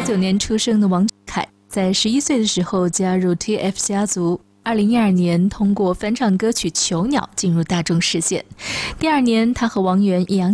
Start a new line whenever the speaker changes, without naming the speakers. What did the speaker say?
1969年出生的王凯，在11岁的时候加入 TF 家族。2012年通过翻唱歌曲《囚鸟》进入大众视线。第二年，他和王源、易烊